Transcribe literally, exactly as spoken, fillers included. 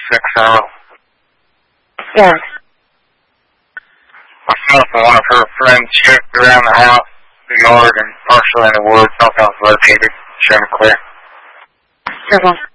six zero. Yes. Myself and one of her friends checked around the house, the yard, and partially in the woods. Nothing else located. Show me clear. Circle.